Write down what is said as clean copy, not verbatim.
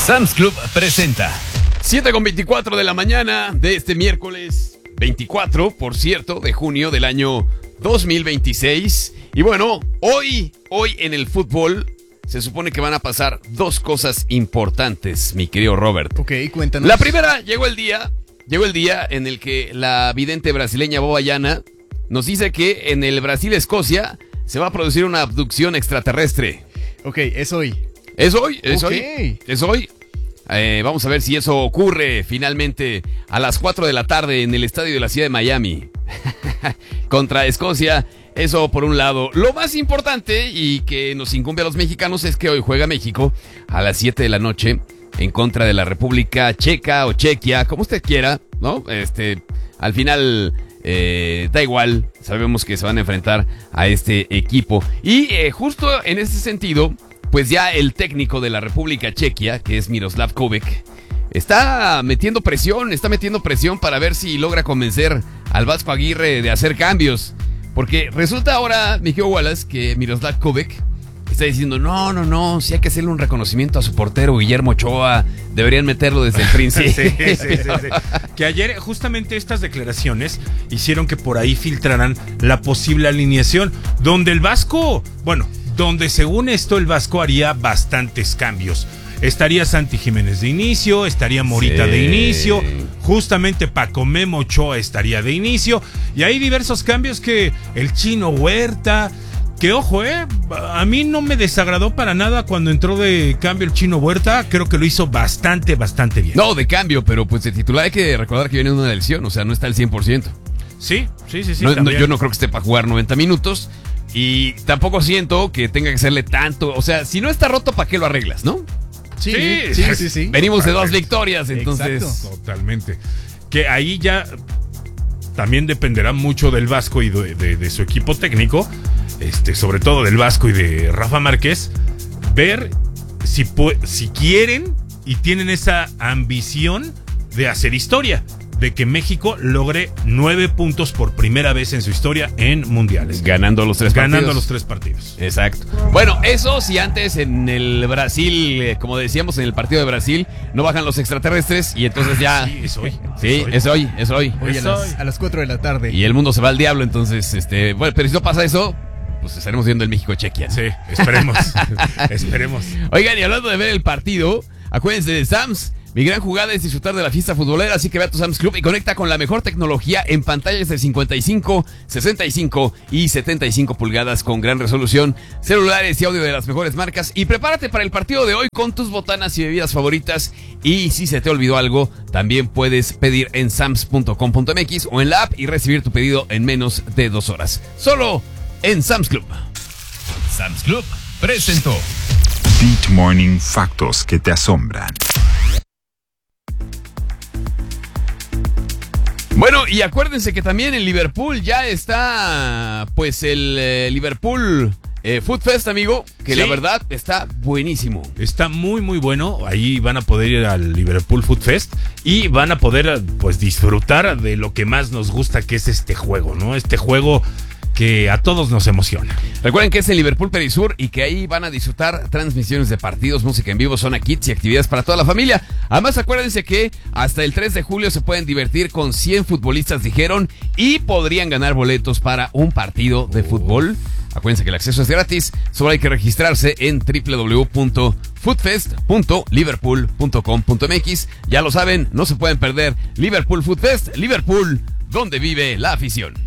Sam's Club presenta 7:24 de la mañana de este miércoles 24, por cierto, de junio del año 2026. Y bueno, hoy en el fútbol se supone que van a pasar dos cosas importantes, mi querido Robert. Ok, cuéntanos. La primera, llegó el día en el que la vidente brasileña Boba Yana nos dice que en el Brasil-Escocia se va a producir una abducción extraterrestre. Ok, es hoy. ¿Es hoy? Ok. ¿Es hoy? Vamos a ver si eso ocurre finalmente a las 4 de la tarde en el estadio de la ciudad de Miami. Contra Escocia. Eso por un lado. Lo más importante y que nos incumbe a los mexicanos es que hoy juega México a las 7 de la noche en contra de la República Checa o Chequia, como usted quiera, ¿no? Al final da igual, sabemos que se van a enfrentar a este equipo. Y justo en ese sentido, pues ya el técnico de la República Chequia, que es Miroslav Kovac, está metiendo presión para ver si logra convencer al Vasco Aguirre de hacer cambios. Porque resulta ahora, mi querido Wallace, que Miroslav Kovac está diciendo, no, si hay que hacerle un reconocimiento a su portero Guillermo Ochoa, deberían meterlo desde el principio. Sí. Que ayer justamente estas declaraciones hicieron que por ahí filtraran la posible alineación, donde el Vasco, donde según esto el Vasco haría bastantes cambios. Estaría Santi Jiménez de inicio, estaría Morita de inicio, justamente Paco Memo Ochoa estaría de inicio, y hay diversos cambios que el Chino Huerta, que ojo, a mí no me desagradó para nada cuando entró de cambio el Chino Huerta, creo que lo hizo bastante bien. No, de cambio, pero pues de titular hay que recordar que viene de una lesión, o sea, no está al 100%. Sí. Yo no creo que esté para jugar 90 minutos. Y tampoco siento que tenga que serle tanto. O sea, si no está roto, ¿para qué lo arreglas, no? Sí. Venimos de 2 victorias, entonces. Exacto. Totalmente. Que ahí ya también dependerá mucho del Vasco y de su equipo técnico, sobre todo del Vasco y de Rafa Márquez, ver si quieren y tienen esa ambición de hacer historia, de que México logre 9 puntos por primera vez en su historia en mundiales. Ganando los 3 partidos. Exacto. Bueno, eso si antes en el Brasil, como decíamos en el partido de Brasil, no bajan los extraterrestres y entonces ya... Sí, es hoy. Sí, es hoy. Hoy a las 4 de la tarde. Y el mundo se va al diablo, entonces, bueno, pero si no pasa eso, pues estaremos viendo el México-Chequia. Sí, esperemos. Esperemos. Oigan, y hablando de ver el partido, acuérdense de Sam's. Mi gran jugada es disfrutar de la fiesta futbolera, así que ve a tu Sam's Club y conecta con la mejor tecnología en pantallas de 55, 65 y 75 pulgadas con gran resolución, celulares y audio de las mejores marcas. Y prepárate para el partido de hoy con tus botanas y bebidas favoritas. Y si se te olvidó algo, también puedes pedir en sams.com.mx o en la app y recibir tu pedido en menos de 2 horas. Solo en Sam's Club. Sam's Club presentó Beat Morning, factos que te asombran. Bueno, y acuérdense que también en Liverpool ya está, pues, el Liverpool Food Fest, amigo, que sí, la verdad está buenísimo. Está muy bueno. Ahí van a poder ir al Liverpool Food Fest y van a poder, pues, disfrutar de lo que más nos gusta, que es este juego, ¿no? Este juego que a todos nos emociona. Recuerden que es en Liverpool Perisur y que ahí van a disfrutar transmisiones de partidos, música en vivo, zona kids y actividades para toda la familia. Además, acuérdense que hasta el 3 de julio se pueden divertir con 100 futbolistas, dijeron, y podrían ganar boletos para un partido de fútbol. Acuérdense que el acceso es gratis, solo hay que registrarse en www.foodfest.liverpool.com.mx. Ya lo saben, no se pueden perder Liverpool Food Fest, Liverpool, donde vive la afición.